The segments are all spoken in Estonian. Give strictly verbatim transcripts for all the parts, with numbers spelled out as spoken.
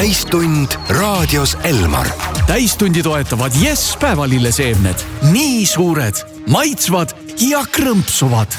täistund raadios Elmar. Täistundi toetavad Yes päevalilleseemned. Nii suured, maitsvad ja krõmpsuvad.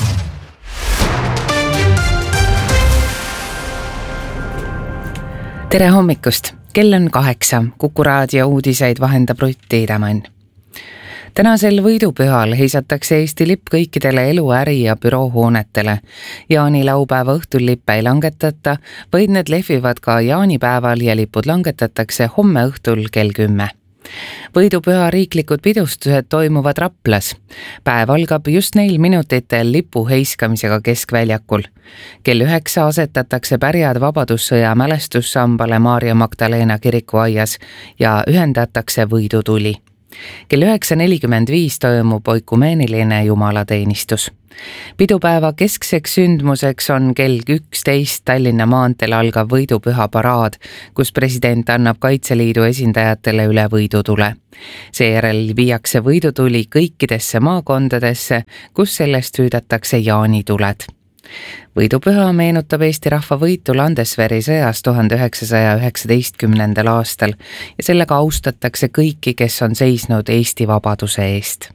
Tere hommikust! Kell on kaheksa. Kuku raadio uudiseid vahendab Rutt Tiidemann. Tänasel võidupühal heisatakse Eesti lipp kõikidele elu-, äri- ja büroohoonetele. Jaanilaupäeva õhtul lippe ei langetata, vaid need lehvivad ka jaanipäeval ja lipud langetatakse homme õhtul kell kümme. Võidupüha riiklikud pidustused toimuvad Raplas. Päev algab just neil minutitel lipu heiskamisega Keskväljakul. Kell üheksa asetatakse pärjad vabadussõja mälestussambale Maarja Magdalena kiriku aias ja ühendatakse võidutuli. Kell üheksa nelikümmend viis toimub oikumeeniline jumalateenistus. Pidupäeva keskseks sündmuseks on kell üksteist Tallinna maanteel algav võidupüha paraad, kus president annab Kaitseliidu esindajatele üle võidutule. Seejärel viiakse võidutuli kõikidesse maakondadesse, kus sellest hüüdatakse jaanituled. Võidupüha meenutab Eesti rahva võitu Landesveri sõjas tuhande üheksasaja üheksateistkümnendal aastal ja sellega austatakse kõiki, kes on seisnud Eesti vabaduse eest.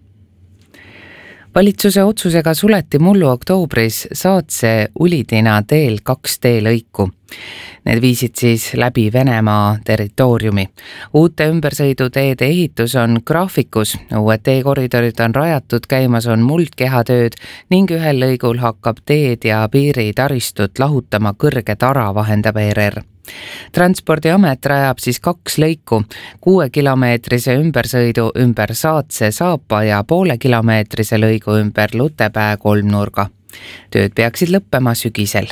Valitsuse otsusega suleti mullu oktoobris Saatse Ulidina teel kaks teelõiku. Need viisid siis läbi Venemaa territooriumi. Uute ümbersõiduteede ehitus on graafikus, uued teekoridorid on rajatud, käimas on muldkehatööd ning ühel lõigul hakkab teed ja piiri taristut lahutama kõrge tara, vahendab E R R. Transpordiamet rajab siis kaks lõiku, kuue kilomeetrise ümbersõidu ümber Saatse Saapa ja poole kilomeetrise lõigu ümber Lutepää kolmnurga. Tööd peaksid lõppema sügisel.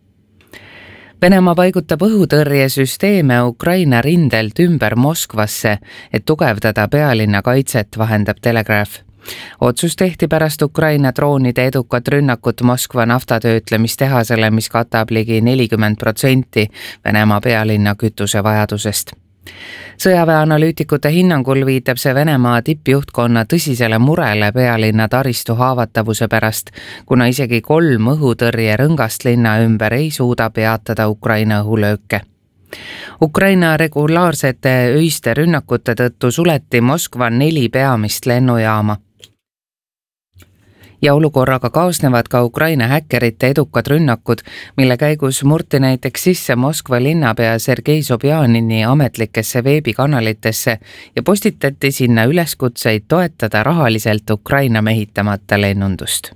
Venemaa paigutab õhutõrjesüsteeme Ukraina rindelt ümber Moskvasse, et tugevdada pealinna kaitset, vahendab Telegraph. Otsus tehti pärast Ukraina droonide edukat rünnakut Moskva naftatöötlemistehasele, mis katab ligi nelikümmend protsenti Venemaa pealinna kütuse vajadusest. Sõjaväeanalüütikute hinnangul viitab see Venemaa tippjuhtkonna tõsisele murele pealinna taristu haavatavuse pärast, kuna isegi kolm õhutõrje rõngast linna ümber ei suuda peatada Ukraina õhulööke. Ukraina regulaarsete öiste rünnakute tõttu suleti Moskva neli peamist lennujaama. Ja olukorraga kaasnevad ka Ukraina häkkerite edukad rünnakud, mille käigus murti näiteks sisse Moskva linnapea Sergei Sobjanini ametlikesse veebikanalitesse ja postitati sinna üleskutseid toetada rahaliselt Ukraina mehitamata lennundust.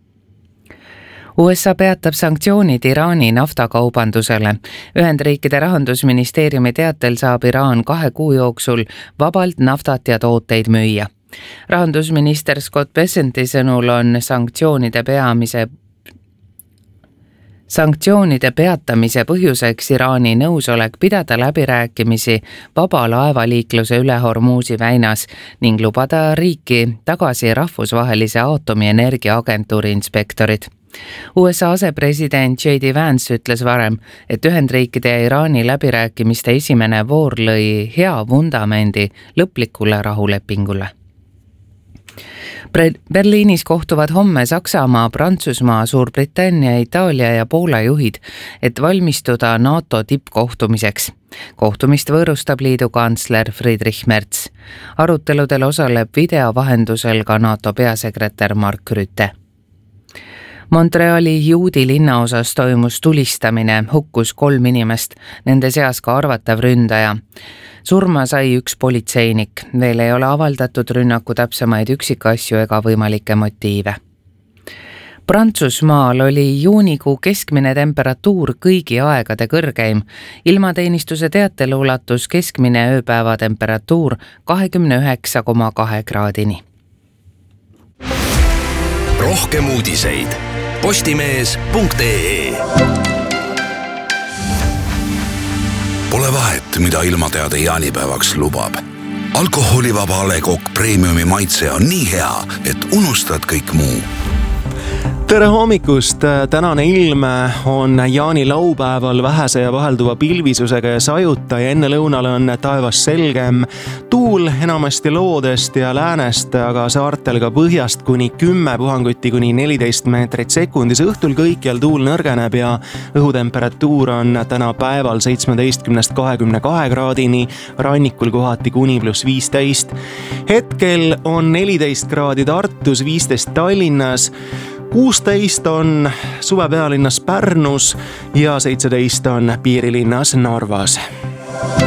U S A peatab sanktsioonid Iraani naftakaubandusele. Ühendriikide rahandusministeeriumi teatel saab Iraan kahe kuu jooksul vabalt naftat ja tooteid müüa. Rahandusminister Scott Bessenti sõnul on sanktsioonide peamise sanktsioonide peatamise põhjuseks Iraani nõusolek pidada läbirääkimisi vaba laevaliikluse üle Hormuzi väinas ning lubada riiki tagasi rahvusvahelise aatomienergia agentuuri inspektorid. U S A asepresident J D Vance ütles varem, et Ühendriikide ja Iraani läbirääkimiste esimene voor lõi hea vundamendi lõplikule rahulepingule. Berliinis kohtuvad homme Saksamaa, Prantsusmaa, Suurbritannia, Itaalia ja Poola juhid, et valmistuda NATO tippkohtumiseks. Kohtumist võõrustab liidu kantsler Friedrich Merz. Aruteludel osaleb videovahendusel ka NATO peasekretär Mark Rutte. Montreali juudi linnaosas toimus tulistamine, hukkus kolm inimest, nende seas ka arvatav ründaja. Surma sai üks politseinik, veel ei ole avaldatud rünnaku täpsemaid üksikasju ega võimalikke motiive. Prantsusmaal oli juunikuu keskmine temperatuur kõigi aegade kõrgeim. Ilmateenistuse teatel ulatus keskmine ööpäeva temperatuur kakskümmend üheksa koma kaks kraadini. Rohkem uudiseid postimees punkt ee. Pole vahet, mida ilmateade jaanipäevaks lubab. Alkoholivaba A Le Coq Premiumi maitse on nii hea, et unustad kõik muu. tere hommikust! Tänane ilm on jaanilaupäeval vähese ja vahelduva pilvisusega ja sajuta ja enne lõunale on taevas selgem. Tuul enamasti loodest ja läänest, aga saartel ka põhjast kuni kümme puhanguti kuni neliteist meetrit sekundis. Õhtul kõikjal tuul nõrgeneb ja õhutemperatuur on täna päeval seitsmeteistkümnest kahekümne kahe kraadini, rannikul kohati kuni pluss viisteist. Hetkel on neliteist kraadi Tartus, viisteist Tallinnas, kuusteist on suvepealinnas Pärnus ja seitseteist on piirilinnas Narvas.